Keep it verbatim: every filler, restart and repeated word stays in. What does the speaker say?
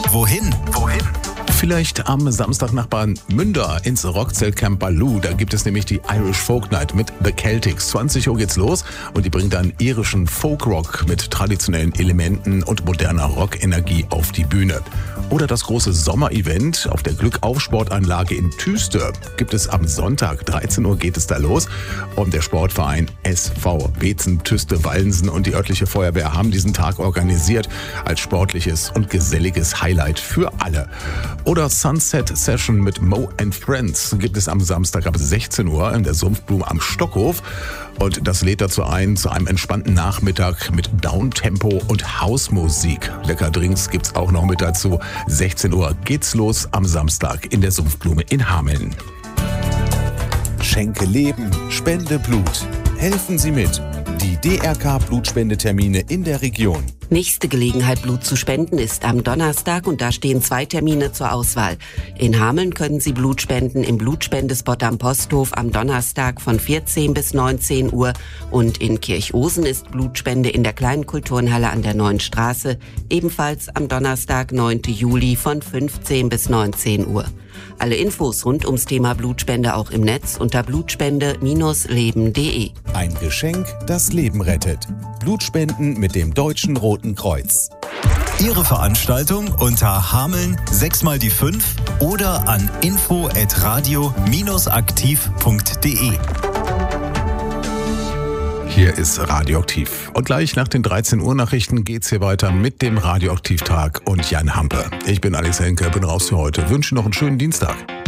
Wohin? Wohin? Vielleicht am Samstagnachbarn Münder ins Rockzeltcamp Baloo. Da gibt es nämlich die Irish Folk Night mit The Celtics. zwanzig Uhr geht's los und die bringt dann irischen Folkrock mit traditionellen Elementen und moderner Rockenergie auf die Bühne. Oder das große Sommerevent auf der Glückauf-Sportanlage in Tüste gibt es am Sonntag. dreizehn Uhr geht es da los. Und der Sportverein S V Beetzen, Tüste, Wallensen und die örtliche Feuerwehr haben diesen Tag organisiert als sportliches und geselliges Highlight für alle. Oder Sunset Session mit Mo and Friends gibt es am Samstag ab sechzehn Uhr in der Sumpfblume am Stockhof. Und das lädt dazu ein, zu einem entspannten Nachmittag mit Downtempo und Hausmusik. Lecker Drinks gibt's auch noch mit dazu. sechzehn Uhr geht's los am Samstag in der Sumpfblume in Hameln. Schenke Leben, spende Blut. Helfen Sie mit. Die D R K-Blutspendetermine in der Region. Nächste Gelegenheit, Blut zu spenden, ist am Donnerstag und da stehen zwei Termine zur Auswahl. In Hameln können Sie Blut spenden im Blutspendespot am Posthof am Donnerstag von vierzehn bis neunzehn Uhr und in Kirchhosen ist Blutspende in der kleinen Kulturnhalle an der Neuen Straße, ebenfalls am Donnerstag, neunten Juli von fünfzehn bis neunzehn Uhr. Alle Infos rund ums Thema Blutspende auch im Netz unter blutspende Bindestrich leben punkt de. Ein Geschenk, das Leben rettet. Blutspenden mit dem Deutschen Roten Kreuz. Ihre Veranstaltung unter Hameln sechs mal die fünf oder an info at radio dash aktiv punkt de. Hier ist Radioaktiv. Und gleich nach den dreizehn Uhr Nachrichten geht's hier weiter mit dem Radioaktiv-Tag und Jan Hampe. Ich bin Alex Henke, bin raus für heute. Wünsche noch einen schönen Dienstag.